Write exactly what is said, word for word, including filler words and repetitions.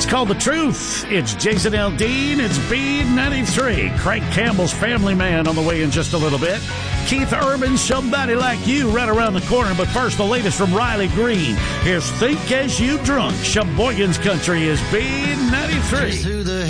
called The Truth. It's Jason Aldean. It's B ninety-three. Craig Campbell's Family Man on the way in just a little bit. Keith Urban, Somebody Like You, right around the corner. But first, the latest from Riley Green. Here's Think As You Drunk. Sheboygan's Country is B ninety-three.